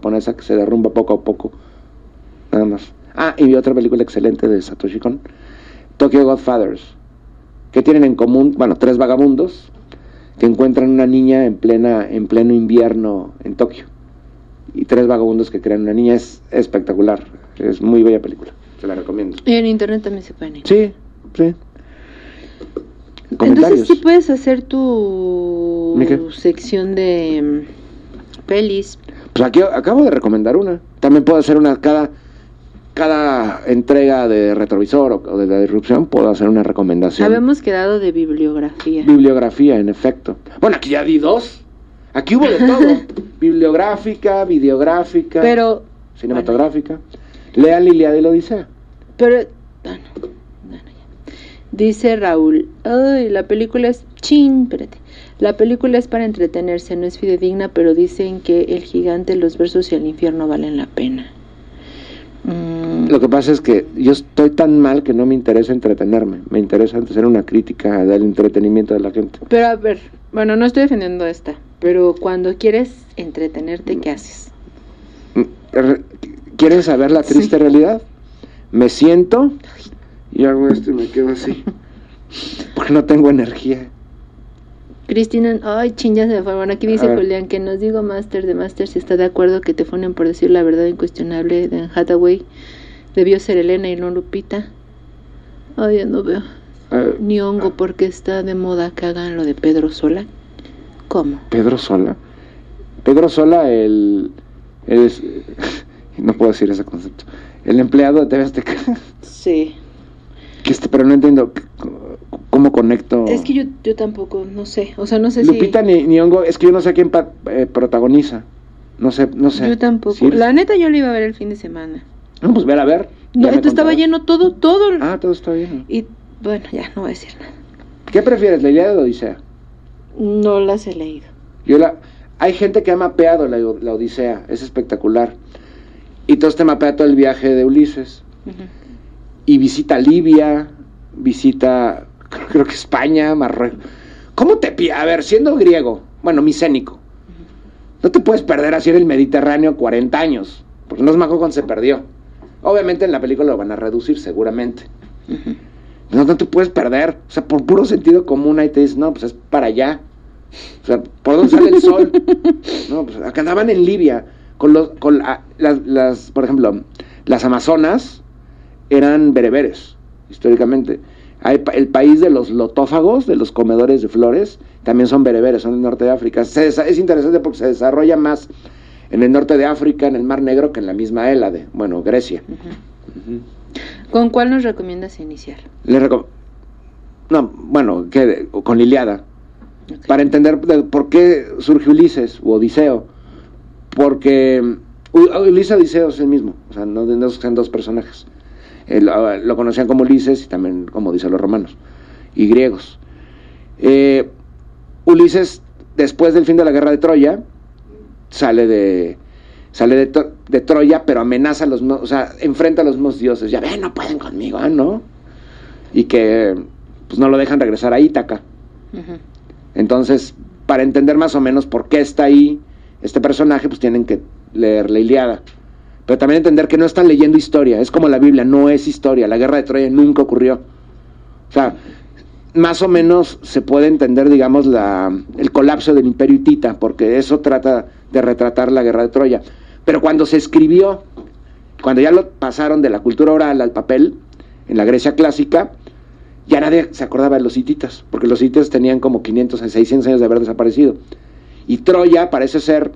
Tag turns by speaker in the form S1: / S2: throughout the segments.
S1: japonesa que se derrumba poco a poco, nada más. Y vi otra película excelente de Satoshi Kon, Tokyo Godfathers, que tienen en común, 3 vagabundos que encuentran una niña en pleno invierno en Tokio, y 3 vagabundos que crean una niña. Es espectacular, es muy bella película, se la recomiendo.
S2: Y en internet también se pueden ir.
S1: Sí.
S2: Entonces sí puedes hacer tu sección de pelis.
S1: Pues aquí acabo de recomendar una. También puedo hacer una cada entrega de Retrovisor o de la disrupción, puedo hacer una recomendación.
S2: Habíamos quedado de bibliografía.
S1: Bibliografía, en efecto. Bueno, aquí ya di 2. Aquí hubo de todo. Bibliográfica, videográfica,
S2: pero
S1: cinematográfica. Lean Ilíada y la Odisea.
S2: Pero dice Raúl, la película es la película es para entretenerse, no es fidedigna, pero dicen que El gigante, los versos y el infierno valen la pena.
S1: Lo que pasa es que yo estoy tan mal que no me interesa entretenerme, me interesa hacer una crítica del entretenimiento de la gente.
S2: Pero a ver, bueno, no estoy defendiendo esta, pero cuando quieres entretenerte, ¿qué haces?
S1: ¿Quieren saber la triste realidad? Me siento y hago esto y me quedo así, porque no tengo energía.
S2: Cristina, ya se me fue. Bueno, aquí dice Julián que nos digo Master de Master si está de acuerdo que te funen por decir la verdad incuestionable de Anne Hathaway. Debió ser Elena y no Lupita. Ya no veo. Ni hongo porque está de moda que hagan lo de Pedro Sola. ¿Cómo?
S1: ¿Pedro Sola? Pedro Sola, no puedo decir ese concepto. El empleado de TV Azteca.
S2: Sí.
S1: Pero no entiendo cómo conecto.
S2: Es que yo tampoco, no sé. O sea, no sé
S1: Lupita ni hongo, es que yo no sé quién protagoniza. No sé.
S2: Yo tampoco. ¿Sí? La neta yo lo iba a ver el fin de semana.
S1: No, pues a ver.
S2: No, esto estaba lleno todo.
S1: Todo está lleno.
S2: Y bueno, ya no voy a decir nada.
S1: ¿Qué prefieres, la Ilíada o la Odisea?
S2: No las he leído.
S1: Hay gente que ha mapeado la Odisea, es espectacular. Y entonces te mapea todo el viaje de Ulises. Uh-huh. Y visita Libia, visita, creo que España, Marruecos. ¿Cómo a ver, siendo griego, micénico, no te puedes perder así en el Mediterráneo 40 años, porque no es mago cuando se perdió. Obviamente en la película lo van a reducir, seguramente. Uh-huh. No te puedes perder, o sea, por puro sentido común ahí te dicen, no, pues es para allá. O sea, ¿por dónde sale el sol? No, pues acá andaban en Libia, por ejemplo, las amazonas eran bereberes, históricamente. El país de los lotófagos, de los comedores de flores, también son bereberes, son del norte de África. Es interesante porque se desarrolla más en el norte de África, en el Mar Negro, que en la misma Hélade, Grecia.
S2: Uh-huh. Uh-huh. ¿Con cuál nos recomiendas iniciar?
S1: Con Ilíada. Okay. Para entender por qué surge Ulises u Odiseo. Porque Ulises y Odiseo es el mismo, o sea, no son dos personajes. Lo conocían como Ulises y también como dicen los romanos y griegos. Ulises, después del fin de la guerra de Troya, sale de Troya, pero amenaza enfrenta a los mismos dioses. Ya ven, no pueden conmigo, ¿no? Y que pues no lo dejan regresar a Ítaca. Uh-huh. Entonces, para entender más o menos por qué está ahí este personaje, pues tienen que leer la Ilíada. Pero también entender que no están leyendo historia, es como la Biblia, no es historia. La guerra de Troya nunca ocurrió. O sea, más o menos se puede entender, digamos, el colapso del Imperio Hitita, porque eso trata de retratar la guerra de Troya. Pero cuando se escribió, cuando ya lo pasaron de la cultura oral al papel, en la Grecia clásica, ya nadie se acordaba de los hititas, porque los hititas tenían como 500 a 600 años de haber desaparecido. Y Troya parece ser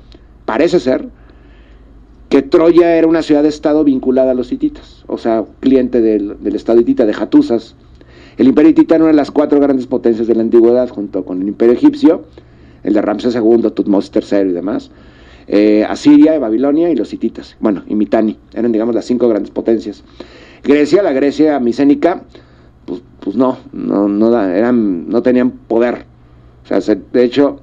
S1: que Troya era una ciudad-estado vinculada a los hititas, o sea, cliente del estado hitita, de Hatusas. El Imperio Hitita era una de las 4 grandes potencias de la antigüedad, junto con el Imperio Egipcio, el de Ramsés II, Tutmosis III y demás, Asiria, Babilonia y los hititas, y Mitanni, eran, digamos, las 5 grandes potencias. La Grecia micénica, pues no tenían poder. O sea, de hecho,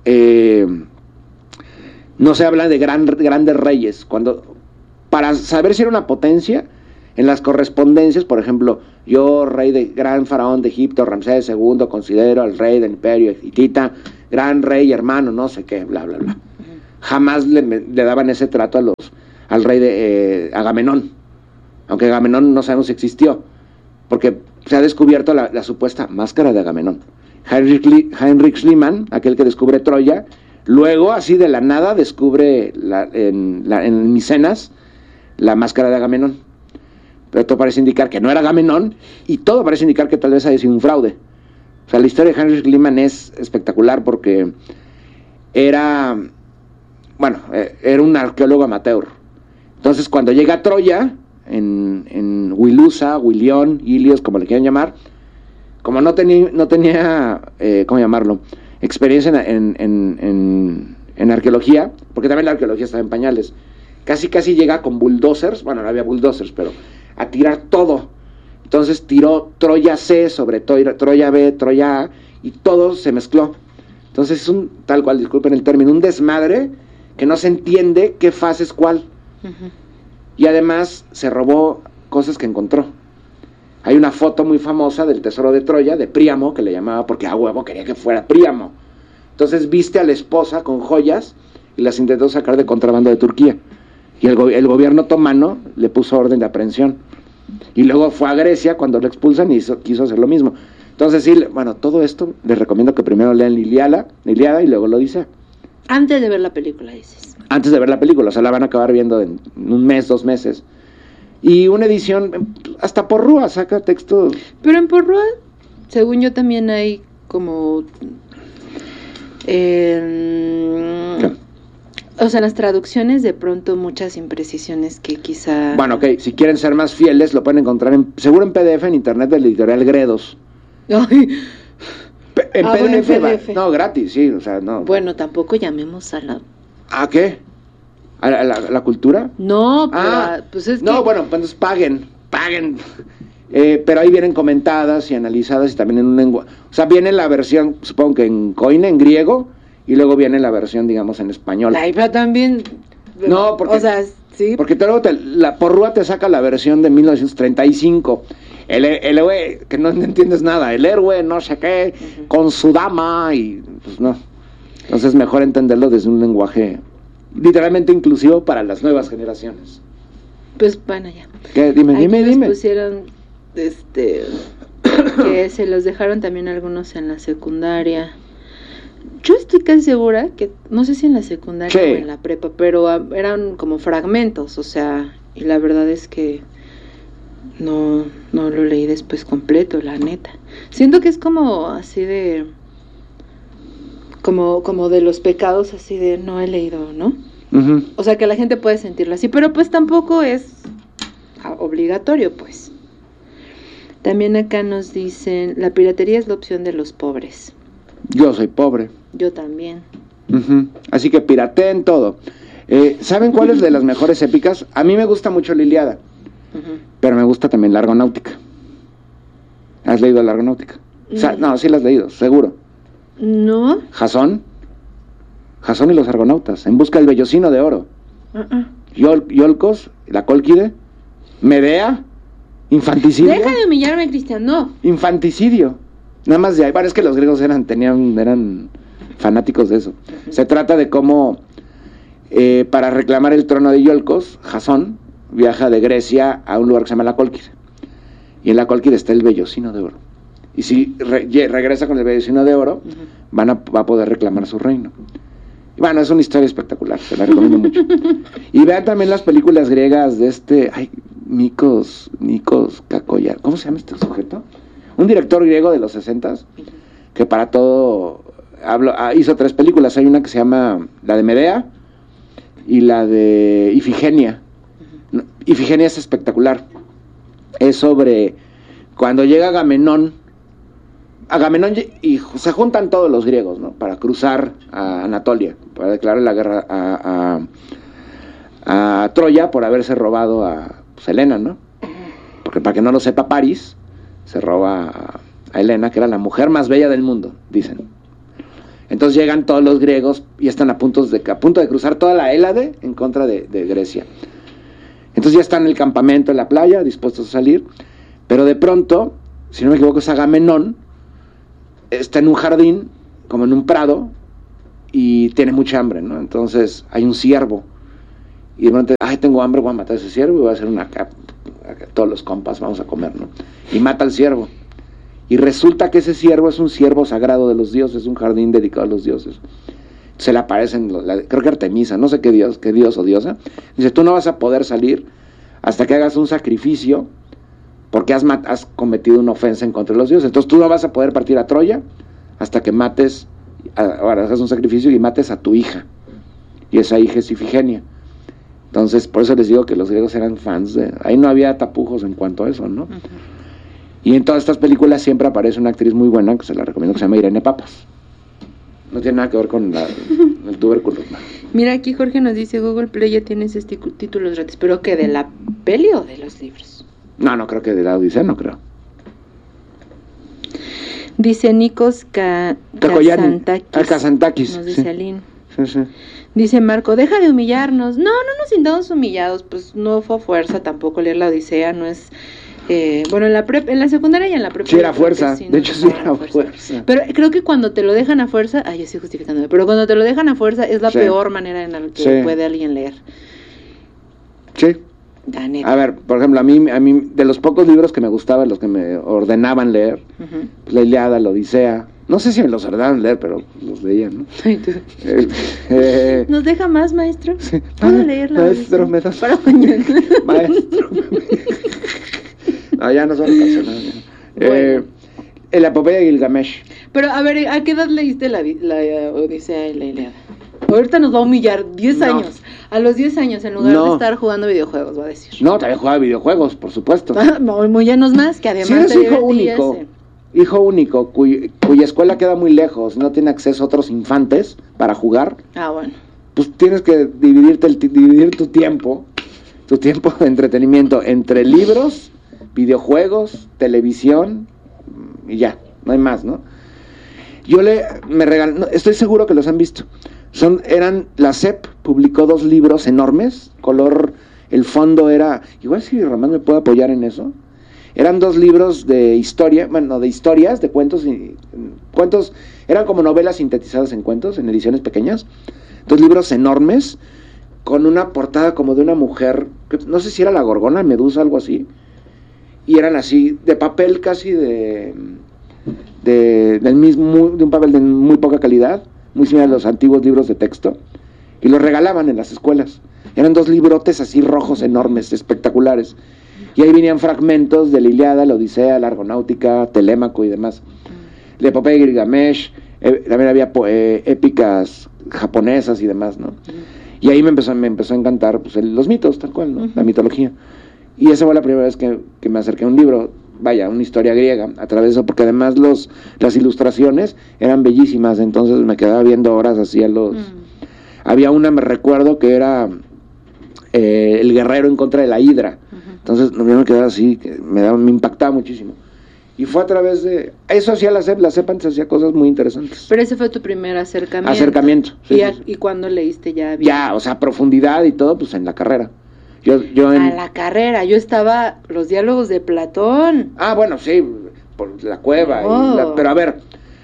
S1: no se habla de grandes reyes. Para saber si era una potencia, en las correspondencias, por ejemplo, yo, gran faraón de Egipto, Ramsés II, considero al rey del Imperio hitita, gran rey, hermano, no sé qué, bla, bla, bla. jamás le daban ese trato al rey de Agamenón, aunque Agamenón no sabemos si existió, porque se ha descubierto la supuesta máscara de Agamenón. Heinrich Schliemann, aquel que descubre Troya, luego así de la nada descubre en Micenas la máscara de Agamenón. Pero todo parece indicar que no era Agamenón, y todo parece indicar que tal vez haya sido un fraude. O sea, la historia de Heinrich Schliemann es espectacular porque era un arqueólogo amateur. Entonces, cuando llega a Troya, en Wilusa, Wilión, Ilios, como le quieran llamar, como no tenía ¿cómo llamarlo? Experiencia en arqueología, porque también la arqueología estaba en pañales, casi llega con bulldozers, bueno, no había bulldozers, pero a tirar todo. Entonces tiró Troya C sobre Troya B, Troya A, y todo se mezcló. Entonces es un, tal cual, disculpen el término, un desmadre que no se entiende qué fase es cuál. Uh-huh. Y además se robó cosas que encontró. Hay una foto muy famosa del tesoro de Troya, de Príamo, que le llamaba porque a huevo quería que fuera Príamo. Entonces viste a la esposa con joyas y las intentó sacar de contrabando de Turquía. Y el gobierno otomano le puso orden de aprehensión. Y luego fue a Grecia cuando lo expulsan y quiso hacer lo mismo. Entonces sí, bueno, todo esto les recomiendo que primero lean la Ilíada y luego lo dice.
S2: Antes de ver la película, dices.
S1: Antes de ver la película, o sea, la van a acabar viendo en un mes, 2 meses. Y una edición, hasta Porrúa saca textos.
S2: Pero en Porrúa, según yo, también hay como... o sea, las traducciones de pronto muchas imprecisiones que quizá...
S1: Bueno, ok, si quieren ser más fieles, lo pueden encontrar seguro en PDF en internet del editorial Gredos.
S2: Ay.
S1: En PDF. No, gratis, sí, o sea, no.
S2: Bueno, tampoco llamemos a la...
S1: ¿A qué? ¿A la cultura?
S2: No, pero, pues es que...
S1: No, bueno, pues paguen. Pero ahí vienen comentadas y analizadas y también en un lenguaje. O sea, viene la versión, supongo que en Koine, en griego, y luego viene la versión, digamos, en español.
S2: Ay, pero también...
S1: No, porque...
S2: O sea, sí.
S1: Porque luego la Porrúa te saca la versión de 1935. El héroe, que no entiendes nada, el héroe, no sé qué, uh-huh, con su dama, y pues no. Entonces mejor entenderlo desde un lenguaje literalmente inclusivo para las nuevas generaciones.
S2: Pues bueno, ya.
S1: ¿Qué? Dime.
S2: Pusieron, que se los dejaron también algunos en la secundaria. Yo estoy casi segura que, no sé si en la secundaria
S1: sí,
S2: o en la prepa, pero eran como fragmentos, o sea, y la verdad es que no lo leí después completo, la neta. Siento que es como así de... Como de los pecados, así de no he leído, ¿no? Uh-huh. O sea, que la gente puede sentirlo así, pero pues tampoco es obligatorio, pues. También acá nos dicen, la piratería es la opción de los pobres.
S1: Yo soy pobre.
S2: Yo también.
S1: Uh-huh. Así que pirateen todo. ¿Saben cuál es de las mejores épicas? A mí me gusta mucho la Ilíada, uh-huh, pero me gusta también la Argonáutica. ¿Has leído la Argonáutica? O sea, no, sí la has leído, seguro.
S2: No.
S1: Jasón y los argonautas, en busca del vellocino de oro. Iolcos, la Cólquide, Medea, infanticidio.
S2: Deja de humillarme, Cristian, no.
S1: Infanticidio. Nada más de ahí. Bueno, es que los griegos eran fanáticos de eso. Uh-huh. Se trata de cómo, para reclamar el trono de Iolcos, Jasón viaja de Grecia a un lugar que se llama la Cólquide. Y en la Cólquide está el vellocino de oro. Y si regresa con el vellocino de oro, uh-huh, va a poder reclamar su reino. Y bueno, es una historia espectacular, se la recomiendo mucho. Y vean también las películas griegas de Nikos Kakoyar. ¿Cómo se llama este sujeto? Un director griego de los 60s, que para todo hizo 3 películas. Hay una que se llama la de Medea y la de Ifigenia. Uh-huh. Ifigenia es espectacular. Es sobre cuando llega Agamenón y se juntan todos los griegos, ¿no? Para cruzar a Anatolia, para declarar la guerra a Troya por haberse robado a Helena, ¿no? Porque para que no lo sepa París, se roba a Helena, que era la mujer más bella del mundo, dicen. Entonces llegan todos los griegos y están a punto de cruzar toda la Hélade en contra de Grecia. Entonces ya están en el campamento, en la playa, dispuestos a salir, pero de pronto, si no me equivoco, es Agamenón, está en un jardín, como en un prado, y tiene mucha hambre, ¿no? Entonces hay un ciervo y de repente, tengo hambre, voy a matar a ese ciervo y voy a hacer todos los compas vamos a comer, ¿no? Y mata al ciervo. Y resulta que ese ciervo es un ciervo sagrado de los dioses, un jardín dedicado a los dioses. Se le aparecen, creo que Artemisa, no sé qué dios o diosa. Dice, tú no vas a poder salir hasta que hagas un sacrificio porque has cometido una ofensa en contra de los dioses. Entonces tú no vas a poder partir a Troya hasta que ahora hagas un sacrificio y mates a tu hija. Y esa hija es Ifigenia. Entonces, por eso les digo que los griegos eran fans ahí no había tapujos en cuanto a eso, ¿no? Uh-huh. Y en todas estas películas siempre aparece una actriz muy buena, que se la recomiendo, que se llama Irene Papas. No tiene nada que ver con el tubérculo.
S2: Mira, aquí Jorge nos dice, Google Play ya tiene esos títulos gratis, pero ¿qué, de la peli o de los libros?
S1: No creo que de la Odisea, no creo.
S2: Dice Nikos
S1: Kazantakis.
S2: Nos dice Aline.
S1: Sí.
S2: Dice Marco, deja de humillarnos. No nos sintamos humillados, pues no fue fuerza tampoco leer la Odisea, no es... bueno, en la secundaria y en la prepa.
S1: Sí era fuerza, sí, de hecho sí era fuerza.
S2: Pero creo que cuando te lo dejan a fuerza, yo estoy justificándome, pero cuando te lo dejan a fuerza es la peor manera en la que puede alguien leer.
S1: Sí. A ver, por ejemplo, a mí de los pocos libros que me gustaban, los que me ordenaban leer, uh-huh. Pues la Ilíada, la Odisea, no sé si me los ordenaban leer, pero los leía, ¿no?
S2: ¿Nos deja más, maestro?
S1: Sí.
S2: ¿Puedo leer la
S1: Maestro,
S2: Odisea?
S1: me das...
S2: Para mañana.
S1: Maestro. No, ya no son ocasionados. Bueno. La epopeya de Gilgamesh.
S2: Pero, a ver, ¿a qué edad leíste la Odisea y la Ilíada? Ahorita nos va a humillar, 10 años. A los 10 años, en lugar de estar jugando videojuegos, va a decir.
S1: No, también jugaba videojuegos, por supuesto.
S2: Muy llenos más, que además
S1: sí, es hijo único, cuya escuela queda muy lejos, no tiene acceso a otros infantes para jugar.
S2: Bueno.
S1: Pues tienes que dividir tu tiempo de entretenimiento entre libros, videojuegos, televisión y ya, no hay más, ¿no? Yo me regalé, estoy seguro que los han visto. La SEP publicó 2 libros enormes, el fondo era, igual si Román me puede apoyar en eso. Eran 2 libros de historia, de historias, de cuentos, eran como novelas sintetizadas en cuentos, en ediciones pequeñas. 2 libros enormes, con una portada como de una mujer, no sé si era la Gorgona, Medusa, algo así. Y eran así, de papel casi de un papel de muy poca calidad, muy similar a los antiguos libros de texto, y los regalaban en las escuelas. Eran 2 librotes así rojos enormes, espectaculares. Y ahí venían fragmentos de la Ilíada, la Odisea, la Argonáutica, Telémaco y demás. La epopeya de Gilgamesh, también había épicas japonesas y demás, ¿no? Y ahí me empezó a encantar pues, los mitos, tal cual, ¿no? La mitología. Y esa fue la primera vez que me acerqué a un libro, una historia griega, a través de eso, porque además las ilustraciones eran bellísimas, entonces me quedaba viendo horas así Había una, me recuerdo, que era el guerrero en contra de la hidra, entonces yo me quedaba así, me impactaba muchísimo. Y fue a través de... Eso hacía la SEP antes hacía cosas muy interesantes.
S2: Pero ese fue tu primer acercamiento.
S1: Sí,
S2: ¿Y cuándo leíste ya?
S1: Ya, o sea, profundidad y todo, pues en la carrera.
S2: A la carrera, yo estaba los diálogos de Platón.
S1: Bueno, sí, por la cueva. Pero a ver,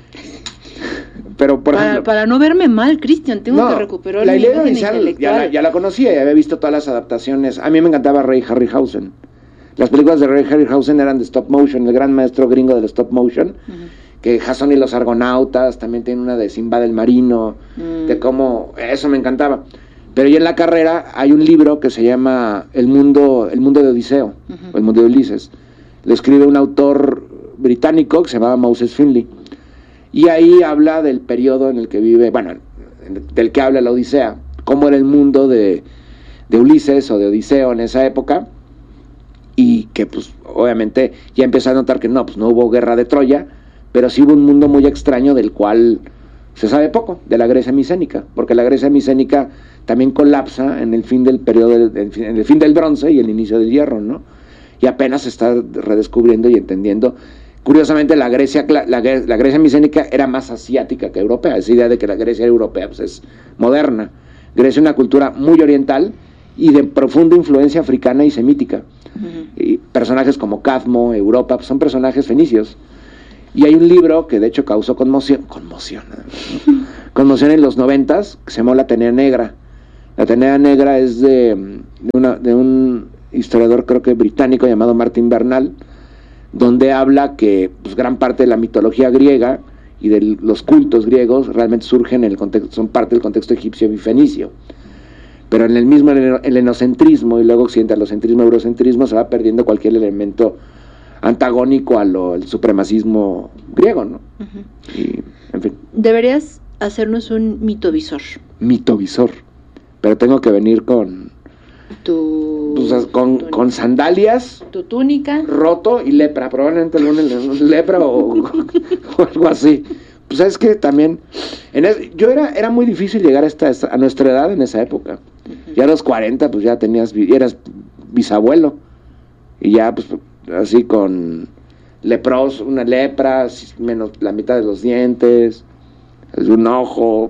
S1: por ejemplo,
S2: para no verme mal, Cristian, tengo que recuperar
S1: la Ilíada intelectual. Ya la conocía y había visto todas las adaptaciones. A mí me encantaba Ray Harryhausen. Las películas de Ray Harryhausen eran de stop motion, el gran maestro gringo del stop motion. Que Jason y los Argonautas, también tiene una de Sinbad el Marino, de cómo, eso me encantaba. Pero ya en la carrera hay un libro que se llama El mundo de Odiseo, o El mundo de Ulises. Lo escribe un autor británico que se llamaba Moses Finley. Y ahí habla del periodo en el que vive, del que habla la Odisea, cómo era el mundo de Ulises o de Odiseo en esa época. Y que pues obviamente ya empezó a notar que no hubo guerra de Troya, pero sí hubo un mundo muy extraño del cual se sabe poco, de la Grecia micénica, porque la Grecia micénica también colapsa en el fin del periodo, en el fin del bronce y el inicio del hierro, ¿no? Y apenas se está redescubriendo y entendiendo. Curiosamente la Grecia micénica era más asiática que europea, esa idea de que la Grecia europea pues es moderna. Grecia es una cultura muy oriental y de profunda influencia africana y semítica. Y personajes como Cadmo, Europa, pues son personajes fenicios. Y hay un libro que de hecho causó conmoción, conmoción en los 90s, que se llamó La Atenea Negra. La Atenea Negra es de un historiador, creo que británico, llamado Martin Bernal, donde habla que pues, gran parte de la mitología griega y de los cultos griegos realmente surgen en el contexto, son parte del contexto egipcio y fenicio. Pero en el mismo helenocentrismo y luego occidentalocentrismo, eurocentrismo, se va perdiendo cualquier elemento antagónico al supremacismo griego, ¿no? Uh-huh. Y, en fin.
S2: Deberías hacernos un mitovisor.
S1: Mitovisor. Pero tengo que venir con... con sandalias,
S2: tu túnica,
S1: roto y lepra, probablemente algún lepra o algo así. Pues es que también era muy difícil llegar a nuestra edad en esa época. Uh-huh. Ya a los 40 pues ya eras bisabuelo y ya pues así con leproso, una lepra, menos la mitad de los dientes, un ojo.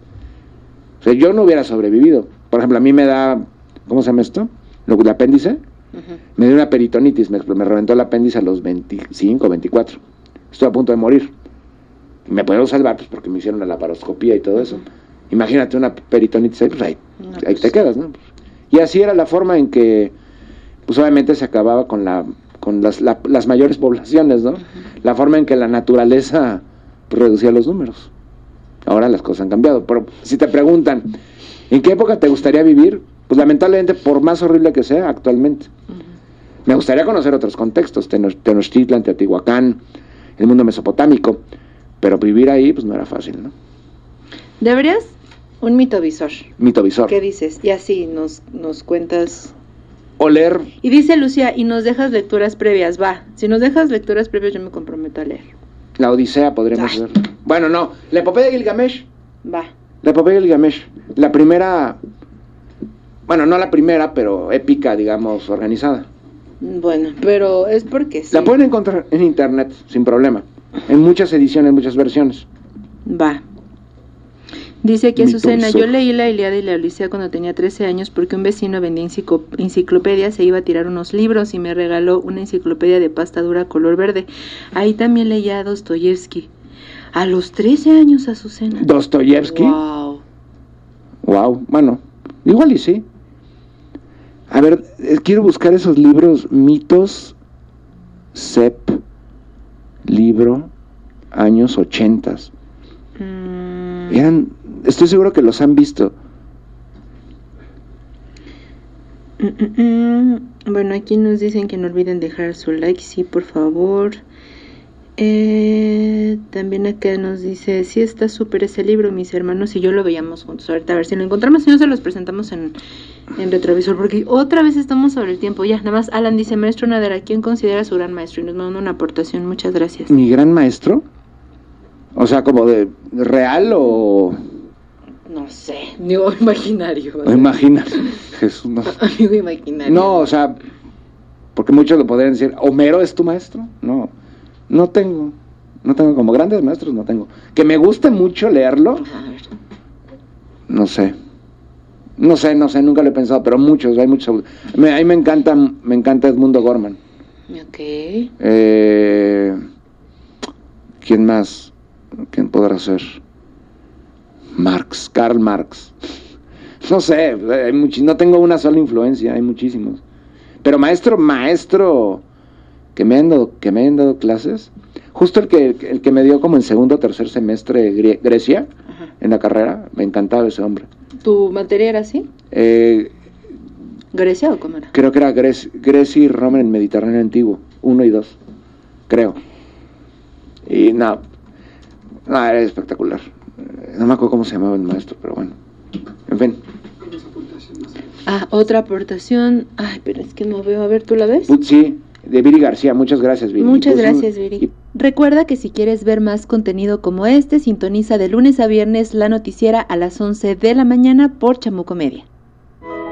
S1: O sea, yo no hubiera sobrevivido. Por ejemplo, a mí me da, ¿cómo se llama esto? ¿El apéndice? Uh-huh. Me dio una peritonitis, me reventó el apéndice a los 25, 24. Estoy a punto de morir. Y me pudieron salvar pues, porque me hicieron la laparoscopía y todo eso. Uh-huh. Imagínate una peritonitis ahí, pues ahí te quedas, ¿no? Y así era la forma en que, pues obviamente se acababa con las mayores poblaciones, ¿no? Uh-huh. La forma en que la naturaleza pues, reducía los números. Ahora las cosas han cambiado. Pero si te preguntan, ¿en qué época te gustaría vivir? Pues lamentablemente, por más horrible que sea, actualmente. Uh-huh. Me gustaría conocer otros contextos, Tenochtitlan, Teotihuacán, el mundo mesopotámico, pero vivir ahí, pues no era fácil, ¿no?
S2: ¿Deberías un mitovisor?
S1: Mitovisor.
S2: ¿Qué dices? Y así nos cuentas...
S1: O leer...
S2: Y dice Lucía, y nos dejas lecturas previas, va. Si nos dejas lecturas previas, yo me comprometo a leer.
S1: La Odisea podríamos ver. Bueno, no, la epopeya de Gilgamesh.
S2: Va.
S1: La epopeya de Gilgamesh. La primera... Bueno, no la primera, pero épica, digamos, organizada.
S2: Bueno, pero es porque sí.
S1: La pueden encontrar en internet, sin problema. En muchas ediciones, muchas versiones.
S2: Va. Dice aquí Azucena, yo leí la Ilíada y la Odisea cuando tenía 13 años porque un vecino vendía enciclopedias, se iba a tirar unos libros y me regaló una enciclopedia de pasta dura color verde. Ahí también leía a Dostoyevsky. A los 13 años, Azucena.
S1: ¿Dostoyevsky? Wow, bueno, igual y sí. A ver, quiero buscar esos libros, mitos, Cep, libro, años 80. Estoy seguro que los han visto.
S2: Bueno, aquí nos dicen que no olviden dejar su like, sí, por favor. También acá nos dice, sí está súper ese libro, mis hermanos y yo lo veíamos juntos. Ahorita a ver si lo encontramos y no se los presentamos en retrovisor, porque otra vez estamos sobre el tiempo. Ya, nada más Alan dice, maestro Nadera, ¿quién considera su gran maestro? Y nos manda una aportación, muchas gracias.
S1: ¿Mi gran maestro? O sea, como de real o...
S2: No sé, amigo imaginario.
S1: O imaginario. Jesús, no.
S2: Amigo imaginario.
S1: No, o sea, porque muchos lo podrían decir, ¿Homero es tu maestro? No tengo como grandes maestros, no tengo. Que me guste mucho leerlo, no sé, nunca lo he pensado, pero hay muchos. A mí me encanta Edmundo Gorman.
S2: Ok.
S1: ¿Quién más? ¿Quién podrá ser? Karl Marx. No sé, no tengo una sola influencia, hay muchísimos. Pero maestro que me hayan dado clases, justo el que me dio como en segundo o tercer semestre Grecia, ajá, en la carrera, me encantaba ese hombre.
S2: ¿Tu materia era así? ¿Grecia o cómo era?
S1: Creo que era Grecia y Roma en el Mediterráneo antiguo, 1 y 2, creo. Y no, era espectacular. No me acuerdo cómo se llamaba el maestro, pero bueno, en fin.
S2: Otra aportación. Ay, pero es que no veo, a ver, ¿tú la ves?
S1: Sí, de Viri García, muchas gracias, Viri.
S2: Muchas gracias, Viri. Recuerda que si quieres ver más contenido como este, sintoniza de lunes a viernes la noticiera a las 11 de la mañana por Chamuco Media.